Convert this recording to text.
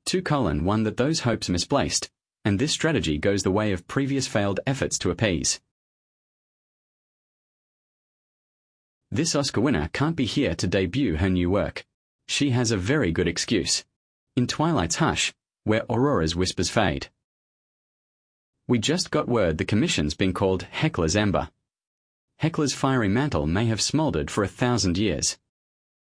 2:1 that those hopes are misplaced, and this strategy goes the way of previous failed efforts to appease. This Oscar winner can't be here to debut her new work. She has a very good excuse. In Twilight's hush, where Aurora's whispers fade. We just got word the commission's been called Heckler's Ember. Heckler's fiery mantle may have smouldered for 1,000 years.